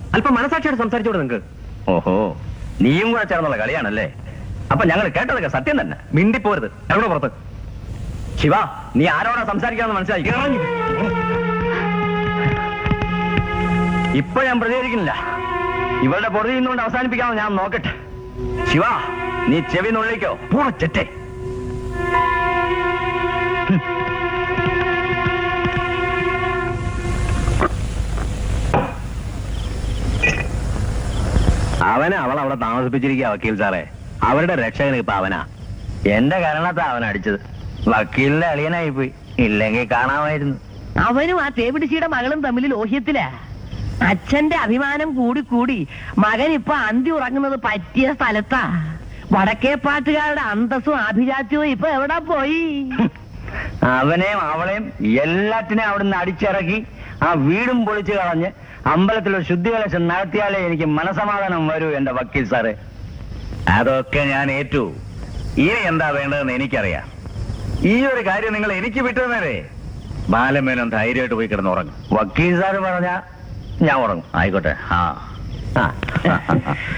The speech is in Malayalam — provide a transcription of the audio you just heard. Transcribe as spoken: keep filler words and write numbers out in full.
അല്പം മനസാക്ഷിയോട് സംസാരിച്ചോട് നിങ്ങൾക്ക്. ഓഹോ, നീയും കൂടെ ചേർന്നുള്ള കളിയാണല്ലേ? അപ്പൊ ഞങ്ങൾ കേട്ടതൊക്കെ സത്യം തന്നെ. മിണ്ടിപ്പോരുത്, എവിടെ പുറത്ത്. ശിവ, നീ ആരോടാ സംസാരിക്കാന്ന് മനസ്സിലായി. ഇപ്പൊ ഞാൻ പ്രതികരിക്കുന്നില്ല. ഇവളുടെ പൊറുതി നിന്നുകൊണ്ട് അവസാനിപ്പിക്കാമെന്ന് ഞാൻ നോക്കട്ടെ. ശിവ, നീ ചെവി നുള്ളിക്കോ. പൂർണ്ണ അവനെ അവൾ അവിടെ താമസിപ്പിച്ചിരിക്കുക വക്കീൽ സാറേ. അവരുടെ രക്ഷകന് ഇപ്പൊ അവനാ. എന്റെ കാരണത്താ അവൻ അടിച്ചത്. വക്കീലിന്റെ അളിയനായി പോയി, ഇല്ലെങ്കിൽ കാണാമായിരുന്നു. അവനും ആ തേപിടിച്ചിയുടെ മകളും തമ്മിൽ ലോഹ്യത്തിലാ. അച്ഛന്റെ അഭിമാനം കൂടി കൂടി മകൻ ഇപ്പൊ അന്തി ഉറങ്ങുന്നത് പറ്റിയ സ്ഥലത്താ. വടക്കേപ്പാട്ടുകാരുടെ അന്തസ്സും ആഭിജാത്യവും ഇപ്പൊ എവിടെ പോയി? അവനെയും അവളെയും എല്ലാത്തിനെയും അവിടുന്ന് അടിച്ചിറക്കി ആ വീടും പൊളിച്ചു കളഞ്ഞ് അമ്പലത്തിലൊരു ശുദ്ധികലശം നടത്തിയാലേ എനിക്ക് മനസമാധാനം വരൂ എന്റെ വക്കീൽ സാറേ. അതൊക്കെ ഞാൻ ഏറ്റു. ഇനി എന്താ വേണ്ടതെന്ന് എനിക്കറിയാം. ഈ ഒരു കാര്യം നിങ്ങൾ എനിക്ക് വിട്ടുതന്നേരേ. ബാലമേനോൻ ധൈര്യമായിട്ട് പോയി കിടന്ന് ഉറങ്ങും. വക്കീൽ സാറ് പറഞ്ഞാ ഞാൻ ഉറങ്ങും. ആയിക്കോട്ടെ. ആ ആ